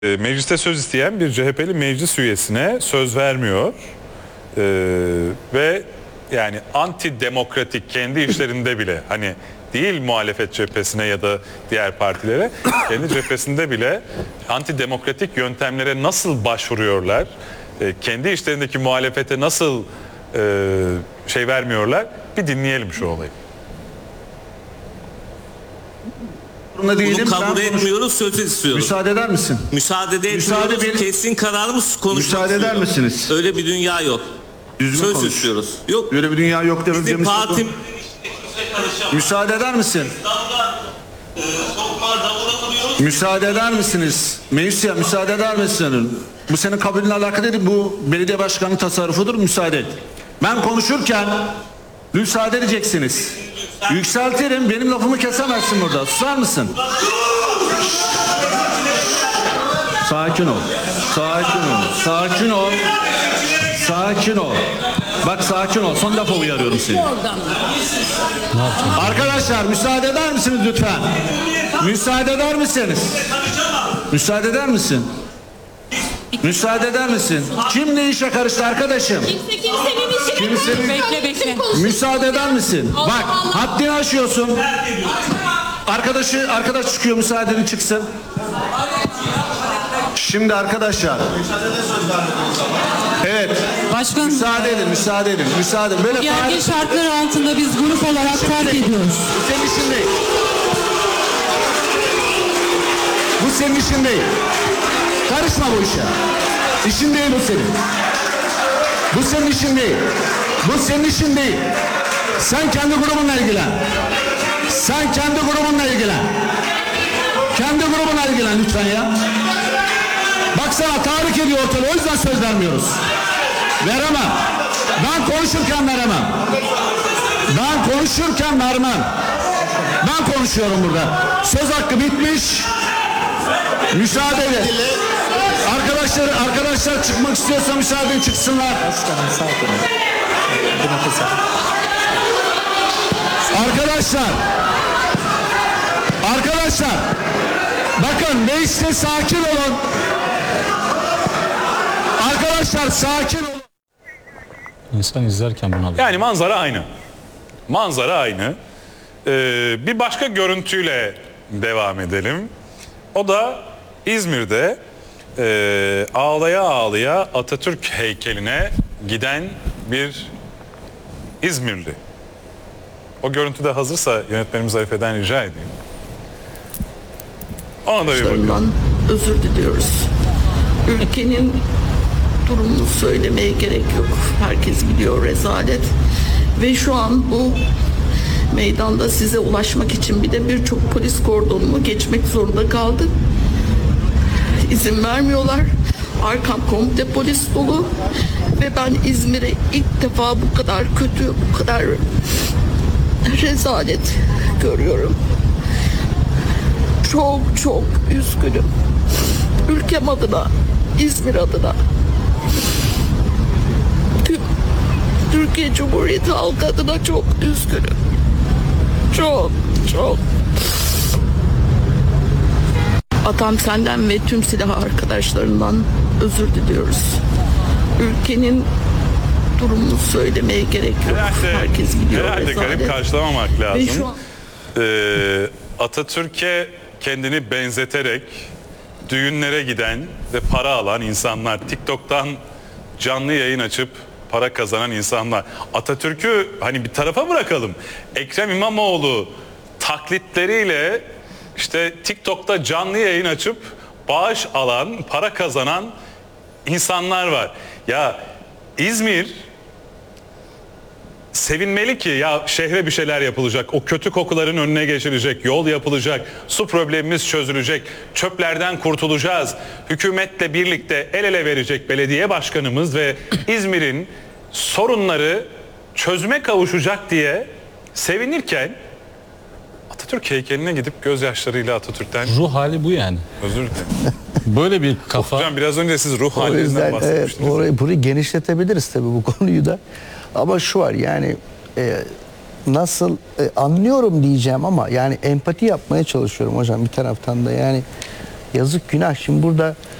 Mecliste söz isteyen bir CHP'li meclis üyesine söz vermiyor. Ve yani antidemokratik kendi işlerinde bile, hani değil muhalefet cephesine ya da diğer partilere, kendi cephesinde bile antidemokratik yöntemlere nasıl başvuruyorlar, kendi işlerindeki muhalefete nasıl şey vermiyorlar, bir dinleyelim şu olayı. Bunu kabul etmiyoruz, söz istiyoruz. Müsaade eder misin? Müsaade etmiyoruz, kesin kararımız konuşmak Müsaade eder misiniz? Öyle bir dünya yok. Düzgün Söz konuş. istiyoruz. Yok. Öyle bir dünya yok diyoruz. Bizim partim... Müsaade eder misin? Müsaade eder misiniz? Meclis'e müsaade eder misin? Bu senin kabulünle alakalı değil. Bu belediye başkanının tasarrufudur. Müsaade et. Ben konuşurken müsaade edeceksiniz. Yükseltirim. Benim lafımı kesemezsin burada. Susar mısın? Sakin ol. Sakin ol. Sakin ol. Sakin ol. Bak sakin ol. Son defa uyarıyorum seni. Arkadaşlar müsaade eder misiniz lütfen? Müsaade eder misiniz? Müsaade eder misin? Müsaade eder misin? Kim ne işe karıştı arkadaşım? Kimsenin işine Bekle. Müsaade eder misin? Bak haddini aşıyorsun. Arkadaş çıkıyor, müsaade edin çıksın. Şimdi arkadaşlar. Evet. Başkanım, Müsaade edin. Müsaade edin. Böyle gergin şartlar altında biz grup olarak terk ediyoruz. Bu senin işin değil. Bu senin işin değil. Karışma bu işe. İşin değil bu senin. Bu senin işin değil. Bu senin işin değil. Sen kendi grubunla ilgilen. Sen kendi grubunla ilgilen. Kendi grubunla ilgilen lütfen ya. Baksana tahrik ediyor ortalığı, o yüzden söz vermiyoruz. Veremem. Ben konuşurken veremem. Ben konuşurken vermem. Ben konuşuyorum burada. Söz hakkı bitmiş. Müsaade edin. Arkadaşlar çıkmak istiyorsa müsaade edin, çıksınlar. Arkadaşlar bakın mecliste sakin olun. Arkadaşlar sakin olun. İnsan izlerken bunu alıyor. Yani manzara aynı. Manzara aynı. Bir başka görüntüyle devam edelim. O da İzmir'de ağlaya ağlaya Atatürk heykeline giden bir İzmirli. O görüntü de hazırsa yönetmenimiz Arife'den rica edeyim. Ona da bir bakalım. özür diliyoruz. Ülkenin durumunu söylemeye gerek yok. Herkes biliyor, rezalet. Ve şu an bu meydanda size ulaşmak için bir de birçok polis kordonunu geçmek zorunda kaldık. İzin vermiyorlar. Arkam komple polis dolu. Ve ben İzmir'e ilk defa bu kadar kötü, bu kadar rezalet görüyorum. Çok üzgünüm. Ülkem adına, İzmir adına, tüm Türkiye Cumhuriyeti halkı adına çok üzgünüm. Çok. Atam senden ve tüm silah arkadaşlarından özür diliyoruz. Ülkenin durumunu söylemeye gerek yok. Herkes biliyor. Herhalde garip karşılamamak lazım. Ve şu an... Atatürk'e kendini benzeterek düğünlere giden ve para alan insanlar, TikTok'tan canlı yayın açıp para kazanan insanlar. Atatürk'ü hani bir tarafa bırakalım. Ekrem İmamoğlu taklitleriyle işte TikTok'ta canlı yayın açıp bağış alan, para kazanan insanlar var. Ya İzmir sevinmeli ki ya şehre bir şeyler yapılacak, o kötü kokuların önüne geçilecek, yol yapılacak, su problemimiz çözülecek, çöplerden kurtulacağız. Hükümetle birlikte el ele verecek belediye başkanımız ve İzmir'in sorunları çözüme kavuşacak diye sevinirken Atatürk heykeline gidip gözyaşlarıyla Atatürk'ten Ruh hali bu yani. özür dilerim. Böyle bir kafa. Hocam biraz önce siz ruh O halinizden yüzden bahsetmiştiniz. burayı genişletebiliriz tabii bu konuyu da. Ama şu var yani nasıl anlıyorum diyeceğim ama yani empati yapmaya çalışıyorum hocam bir taraftan da yani Yazık günah. Şimdi burada